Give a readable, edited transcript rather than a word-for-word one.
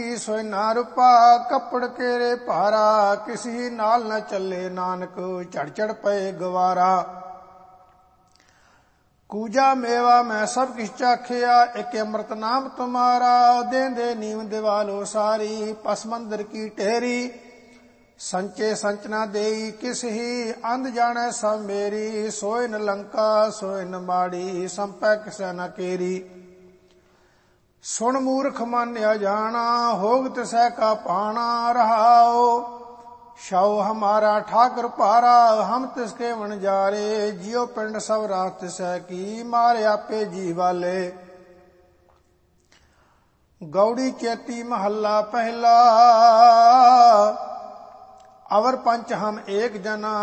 सोई ना रूपा कपड़ केरे भारा, किसी नाल न चले नानक चढ़ चढ़ पए गवारा। कूजा मेवा मैं सब किछ चाखिया, एक अमृत नाम तुम्हारा। देंदे नीम दिवालो सारी, पस मंदिर की टेरी। संचे संच ना देई किस ही, अंध जाने सब मेरी। सोए न लंका सोए न माड़ी, संपै किसै न केरी। सुन मूर्ख मन अजाना, होग तिसै का पाना। रहाओ शव हमारा ठाकर पारा, हम तिसके वणजारे। जियो पिंड सब रात तिसै की, मारे आपे जी वाले। गौड़ी चेती महला पहला, अवर पंच हम एक जना।